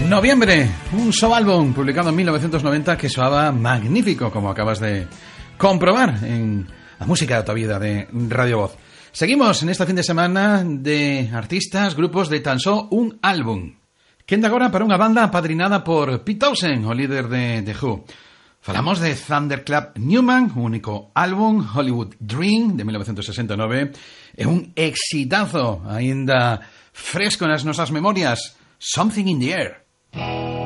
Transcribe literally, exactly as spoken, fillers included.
Noviembre, un solo álbum publicado en mil novecientos noventa que soaba magnífico, como acabas de comprobar en la música de tu vida de Radio Voz. Seguimos en este fin de semana de artistas, grupos de tan só un álbum. Quenda agora para unha banda apadrinada por Pete Townshend, o líder de The Who. Falamos de Thunderclap Newman, un único álbum, Hollywood Dream, de mil novecientos sesenta e nove, e un exitazo, aínda fresco nas nosas memorias, Something in the Air.